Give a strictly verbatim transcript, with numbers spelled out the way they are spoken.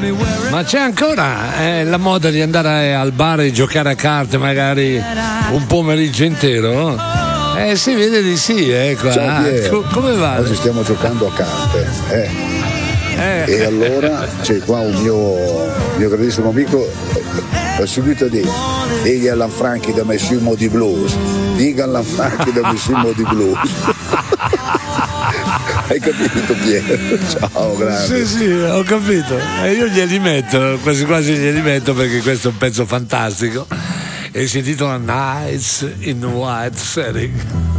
Ma c'è ancora eh, la moda di andare al bar e giocare a carte magari un pomeriggio intero? Eh, si vede di sì, eh, qua. Ciao, Piero. Co- come va? Oggi stiamo giocando a carte, eh. Eh. E allora c'è qua un mio, mio grandissimo amico, ho subito di diga Allan Franchi da Monsieur Modi Blues, diga Allan Franchi da Monsieur Modi Blues. Hai capito, Piero? Ciao, grazie. Sì, sì, ho capito. E io glieli metto, quasi quasi glieli metto perché questo è un pezzo fantastico e si intitola Nights in White Setting.